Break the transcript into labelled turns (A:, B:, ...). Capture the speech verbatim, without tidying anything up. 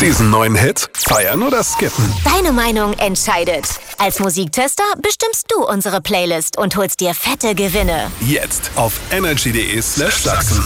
A: Diesen neuen Hit feiern oder skippen?
B: Deine Meinung entscheidet. Als Musiktester bestimmst du unsere Playlist und holst dir fette Gewinne.
A: Jetzt auf energy punkt de slash Sachsen.